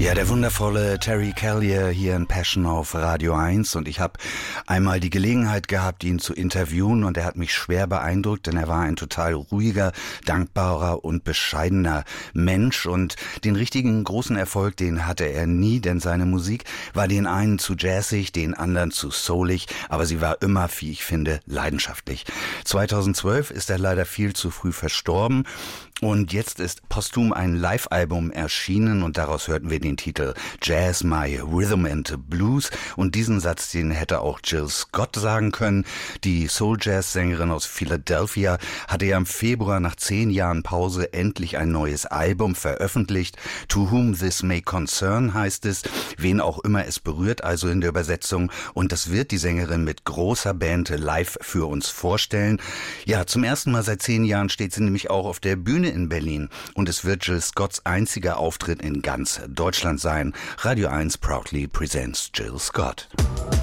Ja, der wundervolle Terry Callier hier in Passion auf Radio 1 und ich habe einmal die Gelegenheit gehabt, ihn zu interviewen und er hat mich schwer beeindruckt, denn er war ein total ruhiger, dankbarer und bescheidener Mensch und den richtigen großen Erfolg, den hatte er nie, denn seine Musik war den einen zu jazzig, den anderen zu soulig, aber sie war immer, wie ich finde, leidenschaftlich. 2012 ist er leider viel zu früh verstorben. Und jetzt ist posthum ein Live-Album erschienen und daraus hörten wir den Titel Jazz My Rhythm and Blues und diesen Satz, den hätte auch Jill Scott sagen können. Die Soul-Jazz-Sängerin aus Philadelphia hatte ja im Februar nach 10 Jahren Pause endlich ein neues Album veröffentlicht. To Whom This May Concern heißt es, wen auch immer es berührt, also in der Übersetzung. Und das wird die Sängerin mit großer Band live für uns vorstellen. Ja, zum ersten Mal seit 10 Jahren steht sie nämlich auch auf der Bühne in Berlin und es wird Jill Scotts einziger Auftritt in ganz Deutschland sein. Radio 1 proudly presents Jill Scott.